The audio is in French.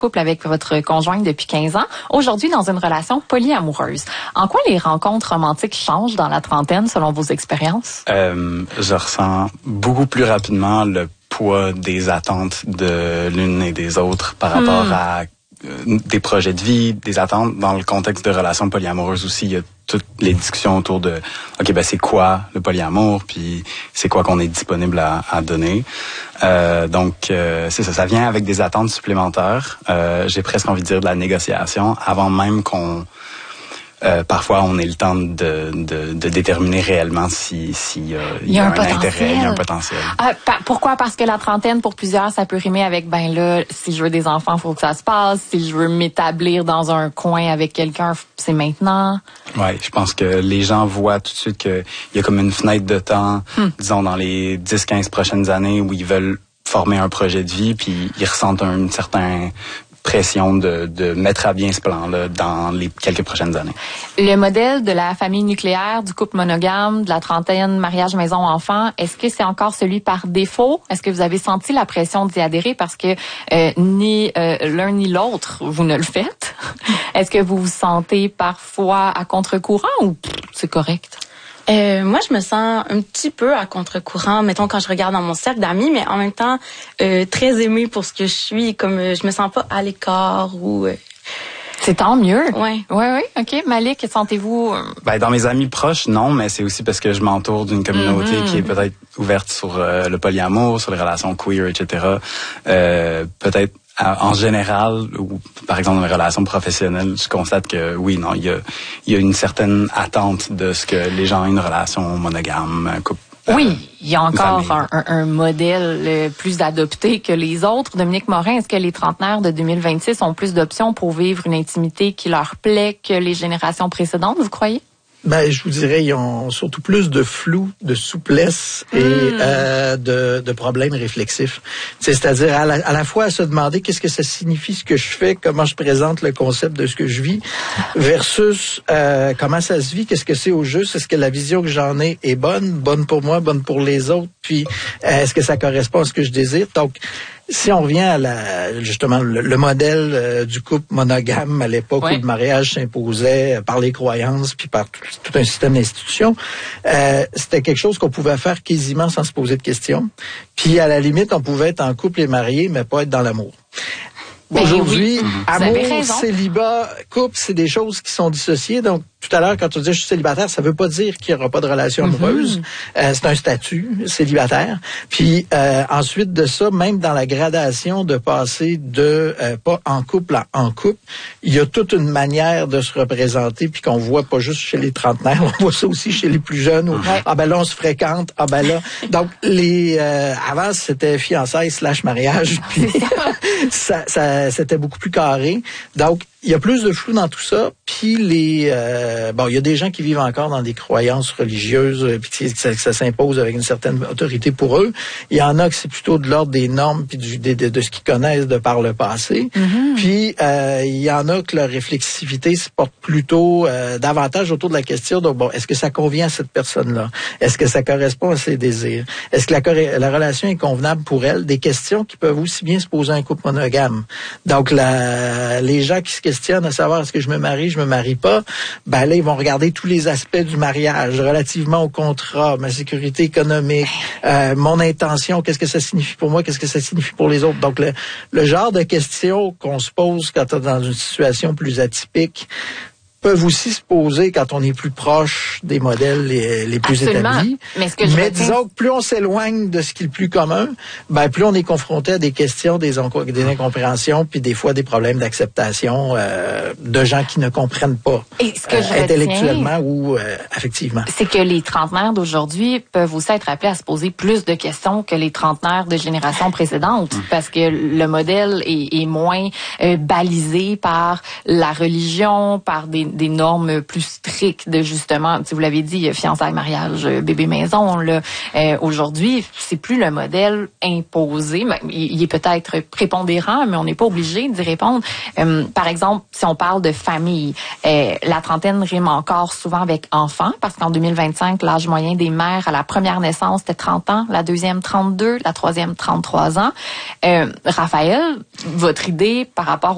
couple avec votre conjointe depuis 15 ans, aujourd'hui dans une relation polyamoureuse. En quoi les rencontres romantiques changent dans la trentaine selon vos expériences? Je ressens beaucoup plus rapidement le poids des attentes de l'une et des autres par rapport à des projets de vie, des attentes. Dans le contexte de relations polyamoureuses aussi, il y a toutes les discussions autour de OK, ben c'est quoi le polyamour, puis c'est quoi qu'on est disponible à donner. Donc c'est ça vient avec des attentes supplémentaires. J'ai presque envie de dire de la négociation avant même qu'on parfois on ait le temps de déterminer réellement s'il y a un intérêt, il y a un potentiel. Pourquoi? Parce que la trentaine, pour plusieurs, ça peut rimer avec, ben là, si je veux des enfants, il faut que ça se passe. Si je veux m'établir dans un coin avec quelqu'un, c'est maintenant. Ouais, je pense que les gens voient tout de suite qu'il y a comme une fenêtre de temps, disons dans les 10-15 prochaines années où ils veulent former un projet de vie, puis ils ressentent une certaine pression de mettre à bien ce plan-là dans les quelques prochaines années. Le modèle de la famille nucléaire, du couple monogame, de la trentaine, mariage, maison, enfant, est-ce que c'est encore celui par défaut? Est-ce que vous avez senti la pression d'y adhérer parce que ni l'un ni l'autre, vous ne le faites? Est-ce que vous vous sentez parfois à contre-courant ou c'est correct? Moi, je me sens un petit peu à contre-courant, mettons, quand je regarde dans mon cercle d'amis, mais en même temps, très aimée pour ce que je suis, comme je me sens pas à l'écart ou... C'est tant mieux. Oui. OK. Malik, sentez-vous... Ben, dans mes amis proches, non, mais c'est aussi parce que je m'entoure d'une communauté qui est peut-être ouverte sur le polyamour, sur les relations queer, etc. Peut-être en général, ou par exemple dans mes relations professionnelles, je constate que oui, non, il y a une certaine attente de ce que les gens aient une relation monogame, un couple. Oui, il y a encore un modèle plus adopté que les autres. Dominique Morin, est-ce que les trentenaires de 2026 ont plus d'options pour vivre une intimité qui leur plaît que les générations précédentes, vous croyez? Ben, je vous dirais, ils ont surtout plus de flou, de souplesse et de problèmes réflexifs. C'est-à-dire à la fois à se demander qu'est-ce que ça signifie ce que je fais, comment je présente le concept de ce que je vis, versus comment ça se vit, qu'est-ce que c'est au juste, est-ce que la vision que j'en ai est bonne pour moi, bonne pour les autres, puis est-ce que ça correspond à ce que je désire. Donc, si on revient à justement le modèle du couple monogame à l'époque où le mariage s'imposait par les croyances puis par tout un système d'institutions, c'était quelque chose qu'on pouvait faire quasiment sans se poser de questions. Puis à la limite, on pouvait être en couple et marié, mais pas être dans l'amour. Aujourd'hui, amour, célibat, couple, c'est des choses qui sont dissociées. Donc, tout à l'heure, quand tu disais je suis célibataire, ça veut pas dire qu'il y aura pas de relation amoureuse. C'est un statut, célibataire. Puis ensuite de ça, même dans la gradation de passer de pas en couple à en couple, il y a toute une manière de se représenter, puis qu'on voit pas juste chez les trentenaires, on voit ça aussi chez les plus jeunes. Où, ah ben là, on se fréquente, ah ben là. Donc, avant, c'était fiançailles / mariage, puis ça c'était beaucoup plus carré. Donc, il y a plus de flou dans tout ça, puis il y a des gens qui vivent encore dans des croyances religieuses, puis que ça s'impose avec une certaine autorité pour eux. Il y en a que c'est plutôt de l'ordre des normes puis de ce qu'ils connaissent de par le passé. Puis il y en a que leur réflexivité se porte plutôt davantage autour de la question de est-ce que ça convient à cette personne-là? Est-ce que ça correspond à ses désirs? Est-ce que la relation est convenable pour elle? Des questions qui peuvent aussi bien se poser à un couple monogame. Donc les gens qui se questionnent à savoir est-ce que je me marie pas, ben là ils vont regarder tous les aspects du mariage relativement au contrat, ma sécurité économique, mon intention, qu'est-ce que ça signifie pour moi, qu'est-ce que ça signifie pour les autres. Donc le genre de questions qu'on se pose quand on est dans une situation plus atypique peuvent aussi se poser quand on est plus proche des modèles les plus établis. Mais disons que plus on s'éloigne de ce qui est le plus commun, ben plus on est confronté à des questions, des incompréhensions, puis des fois des problèmes d'acceptation de gens qui ne comprennent pas intellectuellement ou affectivement. C'est que les trentenaires d'aujourd'hui peuvent aussi être appelés à se poser plus de questions que les trentenaires de générations précédentes, parce que le modèle est moins balisé par la religion, par des normes plus strictes de justement, vous l'avez dit, fiançailles, mariage, bébé maison. Là, aujourd'hui, c'est plus le modèle imposé. Il est peut-être prépondérant, mais on n'est pas obligé d'y répondre. Par exemple, si on parle de famille, la trentaine rime encore souvent avec enfant, parce qu'en 2025, l'âge moyen des mères à la première naissance, c'était 30 ans, la deuxième 32, la troisième 33 ans. Raphaël, votre idée par rapport